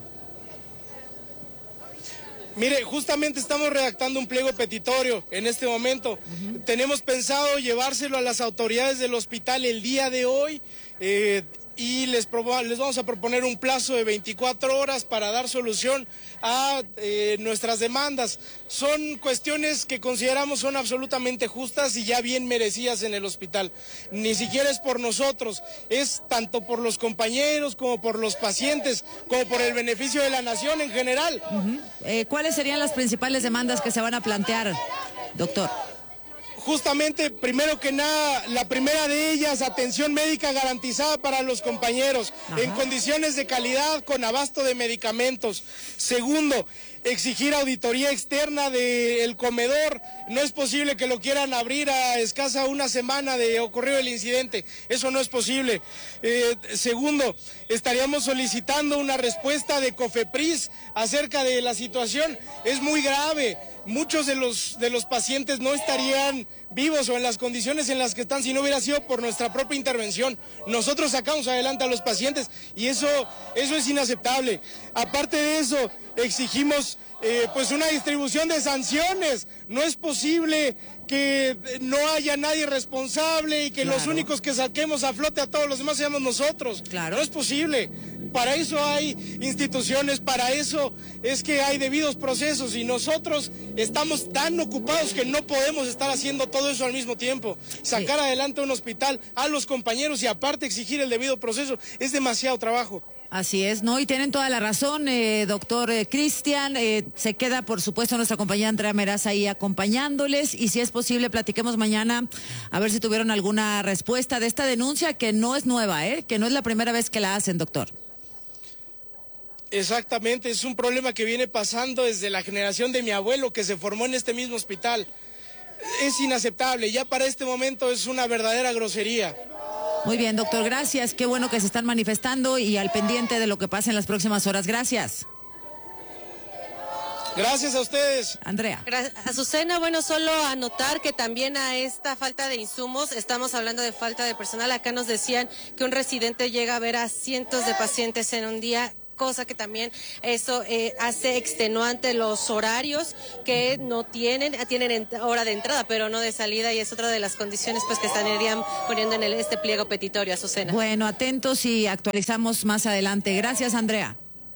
Mire, justamente estamos redactando un pliego petitorio en este momento. Tenemos pensado llevárselo a las autoridades del hospital el día de hoy y les vamos a proponer un plazo de 24 horas para dar solución a nuestras demandas. Son cuestiones que consideramos son absolutamente justas y ya bien merecidas en el hospital. Ni siquiera es por nosotros, es tanto por los compañeros como por los pacientes, como por el beneficio de la nación en general. ¿Cuáles serían las principales demandas que se van a plantear, doctor? Justamente, primero que nada, la primera de ellas, atención médica garantizada para los compañeros, en condiciones de calidad, con abasto de medicamentos. Segundo, exigir auditoría externa del comedor. No es posible que lo quieran abrir a escasa una semana de ocurrido el incidente. Eso no es posible. Segundo, estaríamos solicitando una respuesta de COFEPRIS acerca de la situación. Es muy grave. Muchos de los pacientes no estarían vivos o en las condiciones en las que están si no hubiera sido por nuestra propia intervención. Nosotros sacamos adelante a los pacientes y eso es inaceptable. Aparte de eso, exigimos pues una distribución de sanciones. No es posible que no haya nadie responsable y que los únicos que saquemos a flote a todos los demás seamos nosotros. No es posible. Para eso hay instituciones, para eso es que hay debidos procesos y nosotros estamos tan ocupados que no podemos estar haciendo todo todo eso al mismo tiempo. Sacar adelante un hospital a los compañeros y aparte exigir el debido proceso es demasiado trabajo. Así es, ¿no? Y tienen toda la razón, doctor Cristian. Se queda, por supuesto, nuestra compañera Andrea Meraz ahí acompañándoles. Y si es posible, platiquemos mañana a ver si tuvieron alguna respuesta de esta denuncia, que no es nueva, que no es la primera vez que la hacen, doctor. Exactamente, es un problema que viene pasando desde la generación de mi abuelo, que se formó en este mismo hospital. Es inaceptable, ya para este momento es una verdadera grosería. Muy bien, doctor, gracias. Qué bueno que se están manifestando y al pendiente de lo que pase en las próximas horas. Gracias. Gracias a ustedes. Andrea. Azucena, bueno, solo anotar que también a esta falta de insumos, estamos hablando de falta de personal. Acá nos decían que un residente llega a ver a cientos de pacientes en un día, cosa que también eso hace extenuante los horarios que no tienen hora de entrada, pero no de salida, y es otra de las condiciones pues que estarían poniendo en este pliego petitorio, Azucena. Bueno, atentos y actualizamos más adelante. Gracias, Andrea.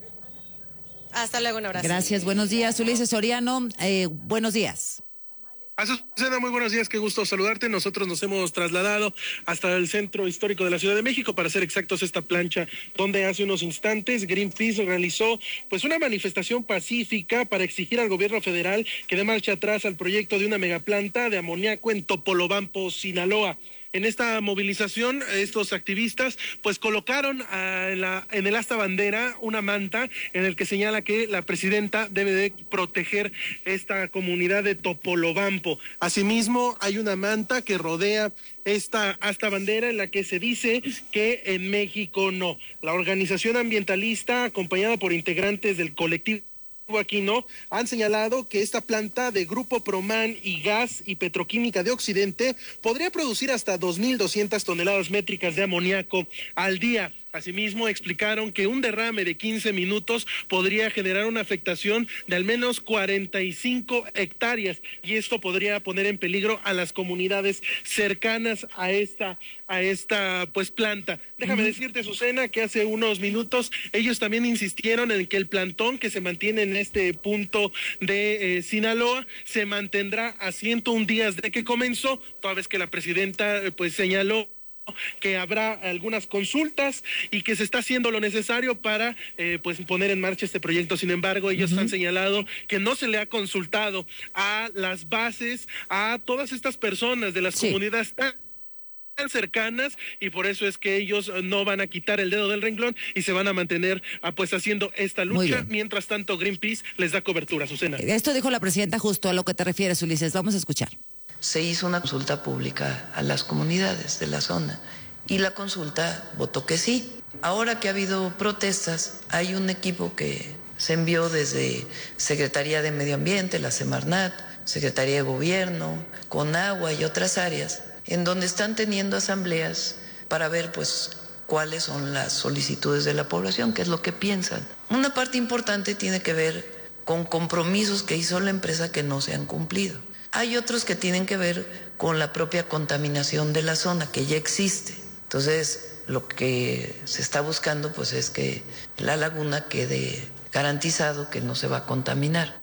Hasta luego, un abrazo. Gracias, buenos días. Ulises Soriano, buenos días. Azucena, muy buenos días, qué gusto saludarte. Nosotros nos hemos trasladado hasta el Centro Histórico de la Ciudad de México, para ser exactos, esta plancha donde hace unos instantes Greenpeace realizó pues una manifestación pacífica para exigir al gobierno federal que dé marcha atrás al proyecto de una megaplanta de amoníaco en Topolobampo, Sinaloa. En esta movilización, estos activistas pues colocaron en el asta bandera una manta en el que señala que la presidenta debe de proteger esta comunidad de Topolobampo. Asimismo, hay una manta que rodea esta asta bandera en la que se dice que en México no. La organización ambientalista, acompañada por integrantes del colectivo Aquí no, han señalado que esta planta de Grupo Proman y Gas y Petroquímica de Occidente podría producir hasta 2.200 toneladas métricas de amoníaco al día. Asimismo, explicaron que un derrame de 15 minutos podría generar una afectación de al menos 45 hectáreas, y esto podría poner en peligro a las comunidades cercanas a esta pues planta. Déjame decirte, Azucena, que hace unos minutos ellos también insistieron en que el plantón que se mantiene en este punto de Sinaloa se mantendrá a 101 días de que comenzó, toda vez que la presidenta pues señaló que habrá algunas consultas y que se está haciendo lo necesario para pues poner en marcha este proyecto. Sin embargo, ellos han señalado que no se le ha consultado a las bases, a todas estas personas de las comunidades tan cercanas, y por eso es que ellos no van a quitar el dedo del renglón y se van a mantener pues haciendo esta lucha. Mientras tanto, Greenpeace les da cobertura. Azucena. Esto dijo la presidenta justo a lo que te refieres, Ulises. Vamos a escuchar. Se hizo una consulta pública a las comunidades de la zona y la consulta votó que sí. Ahora que ha habido protestas, hay un equipo que se envió desde Secretaría de Medio Ambiente, la Semarnat, Secretaría de Gobierno, Conagua y otras áreas, en donde están teniendo asambleas para ver pues cuáles son las solicitudes de la población, qué es lo que piensan. Una parte importante tiene que ver con compromisos que hizo la empresa que no se han cumplido. Hay otros que tienen que ver con la propia contaminación de la zona, que ya existe. Entonces, lo que se está buscando pues es que la laguna quede garantizado que no se va a contaminar.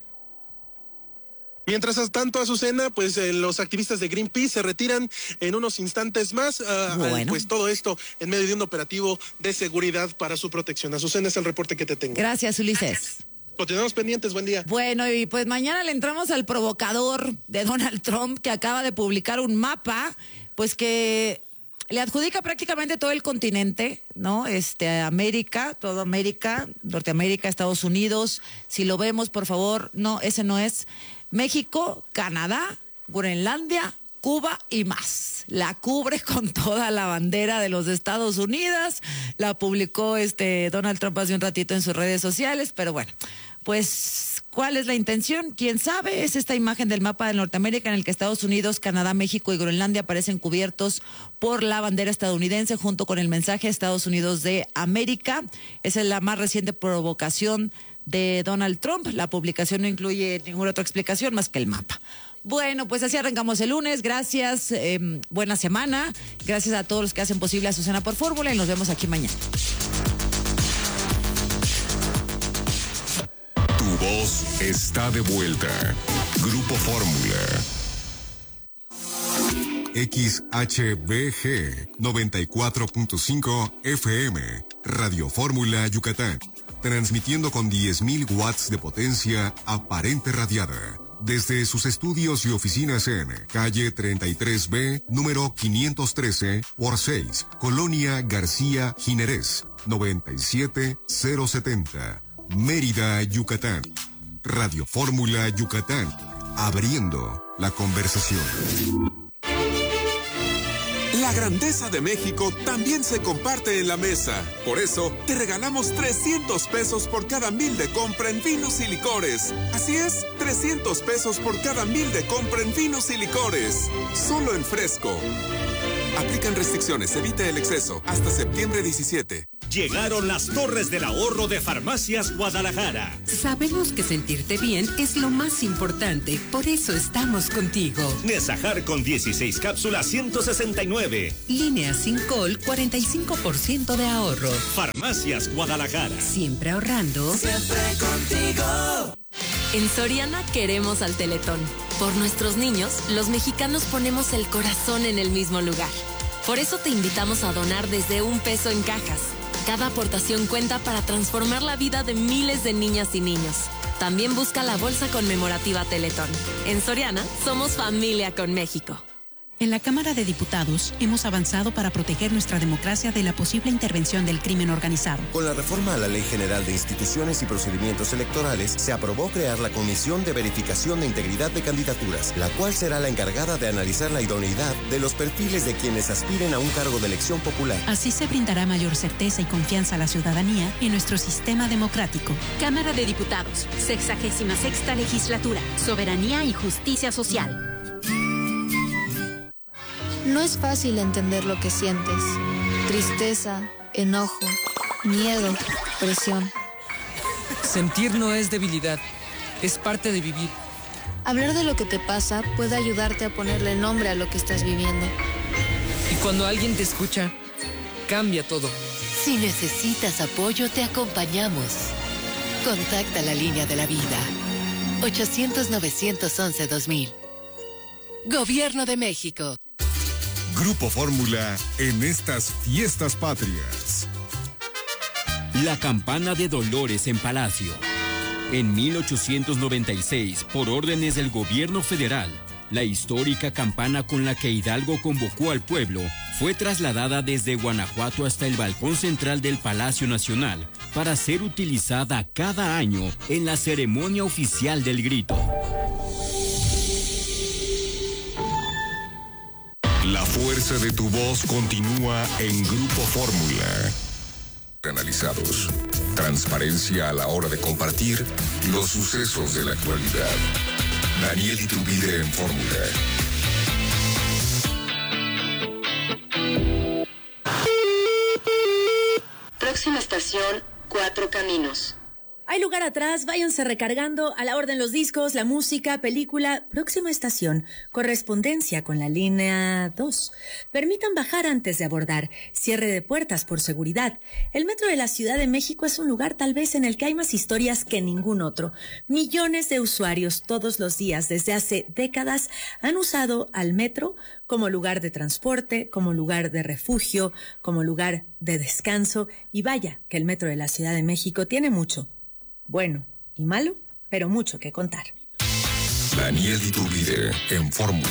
Mientras tanto, Azucena, pues los activistas de Greenpeace se retiran en unos instantes más. Pues todo esto en medio de un operativo de seguridad para su protección. Azucena, es el reporte que te tengo. Gracias, Ulises. Continuamos pendientes, buen día. Bueno, y pues mañana le entramos al provocador de Donald Trump, que acaba de publicar un mapa, pues que le adjudica prácticamente todo el continente, ¿no? América, toda América, Norteamérica, Estados Unidos. Si lo vemos, por favor, no, ese no es. México, Canadá, Groenlandia, Cuba y más. La cubre con toda la bandera de los Estados Unidos. La publicó Donald Trump hace un ratito en sus redes sociales, pero bueno, pues, ¿cuál es la intención? ¿Quién sabe? Es esta imagen del mapa de Norteamérica en el que Estados Unidos, Canadá, México y Groenlandia aparecen cubiertos por la bandera estadounidense junto con el mensaje Estados Unidos de América. Esa es la más reciente provocación de Donald Trump. La publicación no incluye ninguna otra explicación más que el mapa. Bueno, pues así arrancamos el lunes. Gracias, buena semana. Gracias a todos los que hacen posible Azucena por Fórmula y nos vemos aquí mañana. Tu voz está de vuelta. Grupo Fórmula. XHBG 94.5 FM, Radio Fórmula Yucatán, transmitiendo con 10.000 watts de potencia aparente radiada. Desde sus estudios y oficinas en calle 33B, número 513 por 6, Colonia García Jiménez, 97070, Mérida, Yucatán. Radio Fórmula Yucatán, abriendo la conversación. La grandeza de México también se comparte en la mesa. Por eso, te regalamos 300 pesos por cada 1,000 de compra en vinos y licores. Así es, 300 pesos por cada 1,000 de compra en vinos y licores. Solo en Fresco. Aplican restricciones, evita el exceso. Hasta septiembre 17. Llegaron las Torres del Ahorro de Farmacias Guadalajara. Sabemos que sentirte bien es lo más importante, por eso estamos contigo. Nesajar con 16 cápsulas, 169. Línea Sincol, 45% de ahorro. Farmacias Guadalajara. Siempre ahorrando. Siempre contigo. En Soriana queremos al Teletón. Por nuestros niños, los mexicanos ponemos el corazón en el mismo lugar. Por eso te invitamos a donar desde $1 en cajas. Cada aportación cuenta para transformar la vida de miles de niñas y niños. También busca la bolsa conmemorativa Teletón. En Soriana, somos familia con México. En la Cámara de Diputados hemos avanzado para proteger nuestra democracia de la posible intervención del crimen organizado. Con la reforma a la Ley General de Instituciones y Procedimientos Electorales, se aprobó crear la Comisión de Verificación de Integridad de Candidaturas, la cual será la encargada de analizar la idoneidad de los perfiles de quienes aspiren a un cargo de elección popular. Así se brindará mayor certeza y confianza a la ciudadanía en nuestro sistema democrático. Cámara de Diputados, 66ª Legislatura, Soberanía y Justicia Social. No es fácil entender lo que sientes. Tristeza, enojo, miedo, presión. Sentir no es debilidad, es parte de vivir. Hablar de lo que te pasa puede ayudarte a ponerle nombre a lo que estás viviendo. Y cuando alguien te escucha, cambia todo. Si necesitas apoyo, te acompañamos. Contacta la línea de la vida. 800-911-2000. Gobierno de México. Grupo Fórmula en estas fiestas patrias. La campana de Dolores en Palacio. En 1896, por órdenes del gobierno federal, la histórica campana con la que Hidalgo convocó al pueblo fue trasladada desde Guanajuato hasta el balcón central del Palacio Nacional para ser utilizada cada año en la ceremonia oficial del grito. La fuerza de tu voz continúa en Grupo Fórmula. Analizados. Transparencia a la hora de compartir los sucesos de la actualidad. Daniel Iturbide en Fórmula. Próxima estación, Cuatro Caminos. Hay lugar atrás, váyanse recargando, a la orden los discos, la música, película. Próxima estación, correspondencia con la línea 2. Permitan bajar antes de abordar, cierre de puertas por seguridad. El metro de la Ciudad de México es un lugar tal vez en el que hay más historias que ningún otro. Millones de usuarios todos los días desde hace décadas han usado al metro como lugar de transporte, como lugar de refugio, como lugar de descanso. Y vaya que el metro de la Ciudad de México tiene mucho bueno y malo, pero mucho que contar. Daniel Iturbide en Fórmula.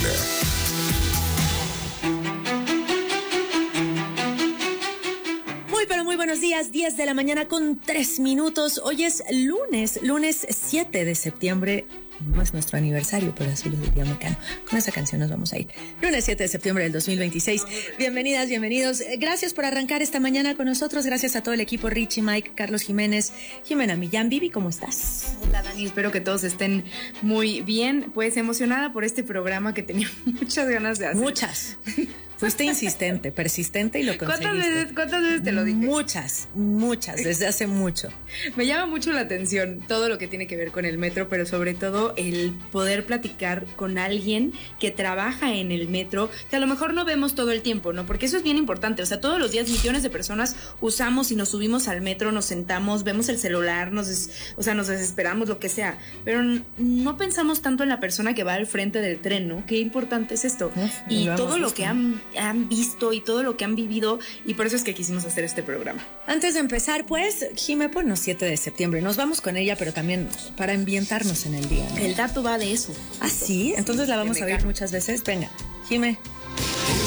Muy buenos días, 10 de la mañana con 3 minutos. Hoy es lunes 7 de septiembre. No es nuestro aniversario, pero así lo diría Mecano. Con esa canción nos vamos a ir. Lunes 7 de septiembre del 2026. Bienvenidas, bienvenidos. Gracias por arrancar esta mañana con nosotros. Gracias a todo el equipo, Richie, Mike, Carlos Jiménez, Jimena Millán. Vivi, ¿cómo estás? Hola, Dani. Espero que todos estén muy bien. Pues emocionada por este programa que tenía muchas ganas de hacer. Muchas. Fuiste insistente, persistente y lo conseguiste. ¿Cuántas veces te lo dije? Muchas, desde hace mucho. Me llama mucho la atención todo lo que tiene que ver con el metro, pero sobre todo el poder platicar con alguien que trabaja en el metro, que a lo mejor no vemos todo el tiempo, ¿no? Porque eso es bien importante. O sea, todos los días millones de personas usamos y nos subimos al metro, nos sentamos, vemos el celular, nos desesperamos, lo que sea. Pero no pensamos tanto en la persona que va al frente del tren, ¿no? Qué importante es esto. Y todo lo que han visto y todo lo que han vivido, y por eso es que quisimos hacer este programa. Antes de empezar, pues, Jime, ponnos 7 de septiembre. Nos vamos con ella, pero también para ambientarnos en el día, ¿no? El dato va de eso. ¿Ah, sí? Entonces la vamos a ver muchas veces. Venga, Jime.